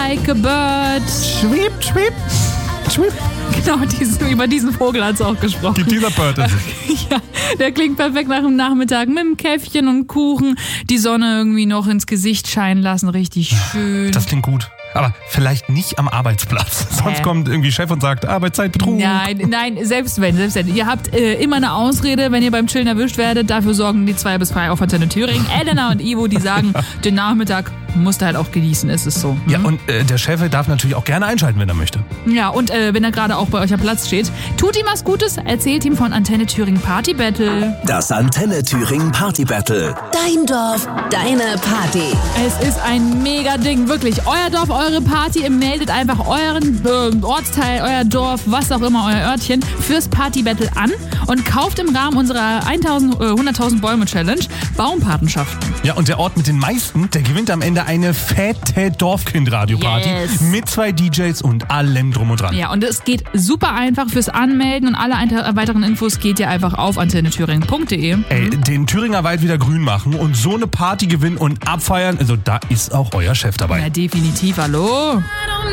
like a bird. Schwip, schwip, schwip. Genau, über diesen Vogel hat es auch gesprochen. Dieser Bird ist es. Ja, der klingt perfekt nach dem Nachmittag mit einem Käffchen und Kuchen. Die Sonne irgendwie noch ins Gesicht scheinen lassen, richtig schön. Das klingt gut. Aber vielleicht nicht am Arbeitsplatz. Sonst kommt irgendwie Chef und sagt, Arbeitszeitbetrug. Nein, selbst wenn. Ihr habt immer eine Ausrede, wenn ihr beim Chillen erwischt werdet. Dafür sorgen die 2 bis 3 auf Antenne Thüringen. Elena und Ivo, die sagen, den Nachmittag musst du halt auch genießen, ist es so. Ja, und der Chef darf natürlich auch gerne einschalten, wenn er möchte. Ja, und wenn er gerade auch bei euch am Platz steht, tut ihm was Gutes, erzählt ihm von Antenne Thüringen Party Battle. Das Antenne Thüringen Party Battle. Dein Dorf, deine Party. Es ist ein mega Ding, wirklich. Euer Dorf, eure Party. Ihr meldet einfach euren Ortsteil, euer Dorf, was auch immer, euer Örtchen fürs Party Battle an und kauft im Rahmen unserer 100.000 Bäume Challenge Baumpatenschaften. Ja, und der Ort mit den meisten, der gewinnt am Ende eine fette Dorfkind-Radio-Party mit 2 DJs und allem drum und dran. Ja, und es geht super einfach fürs Anmelden und alle weiteren Infos geht ihr einfach auf antennethüringen.de. Ey, den Thüringer Wald wieder grün machen und so eine Party gewinnen und abfeiern, also da ist auch euer Chef dabei. Ja, definitiv, hallo.